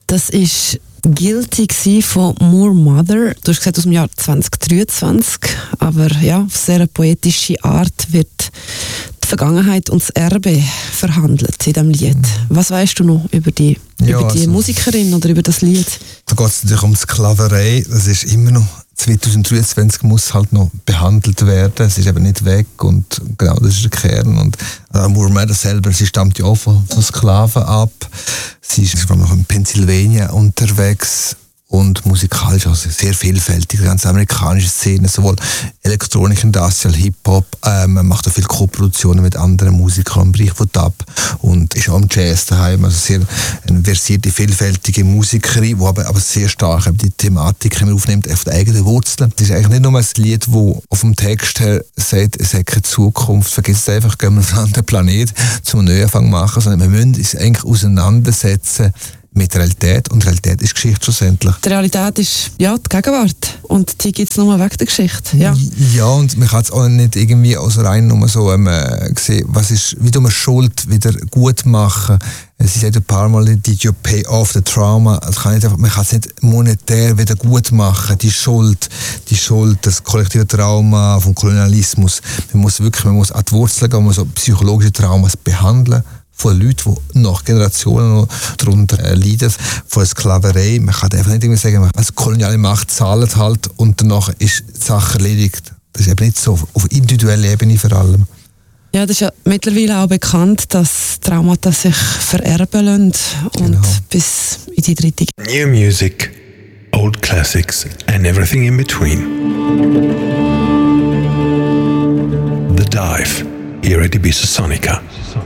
Das war «Guilty» von Moor Mother. Du hast gesagt, aus dem Jahr 2023. Aber ja, auf sehr poetische Art wird die Vergangenheit und das Erbe verhandelt in diesem Lied. Was weißt du noch über die Musikerin oder über das Lied? Da geht es natürlich um Sklaverei. Das ist immer noch 2023, muss halt noch behandelt werden. Es ist eben nicht weg und genau das ist der Kern. Und Moor Mother selber, sie stammt ja auch von Sklaven ab. Sie ist vor allem noch in Pennsylvania unterwegs und musikalisch also sehr vielfältig. Die ganze amerikanische Szene, sowohl Elektronik, Industrial, Hip-Hop, man macht auch viele Koproduktionen mit anderen Musikern im Bereich von Dub und ist auch im Jazz daheim. Also sehr eine versierte, vielfältige Musikerin, die aber sehr stark die Thematik aufnimmt auf die eigenen Wurzeln. Das ist eigentlich nicht nur ein Lied, das auf dem Text her sagt, es hat keine Zukunft, vergiss es einfach, gehen wir auf einen anderen Planet, zum Neuanfang machen, sondern wir müssen uns eigentlich auseinandersetzen mit Realität, und Realität ist Geschichte schlussendlich. Die Realität ist ja die Gegenwart und die gibt es nur wegen der Geschichte. Ja, und man kann es auch nicht irgendwie also rein nur so sehen, was ist, wie man Schuld wieder gut machen. Sie sagt ein paar Mal, did you pay off the trauma? Man kann es nicht monetär wieder gut machen, die Schuld, das kollektive Trauma vom Kolonialismus. Man muss an die Wurzeln gehen, man muss so psychologische Traumas behandeln. Von Leuten, die nach Generationen darunter leiden, von Sklaverei. Man kann einfach nicht irgendwie sagen, als koloniale Macht zahlt halt und danach ist die Sache erledigt. Das ist eben nicht so, auf individueller Ebene vor allem. Ja, das ist ja mittlerweile auch bekannt, dass Traumata sich vererben lassen und bis in die dritte. New music, old classics and everything in between. The Dive, here at Ibiza Sonica.